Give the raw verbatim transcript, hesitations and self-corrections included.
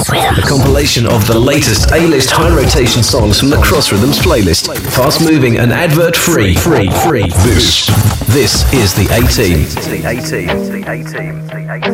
A compilation of the latest A-list high rotation songs from the Cross Rhythms playlist. Fast moving and advert free. Free, free. This, this is the A-Team. The A-Team. The A-Team. The A-Team.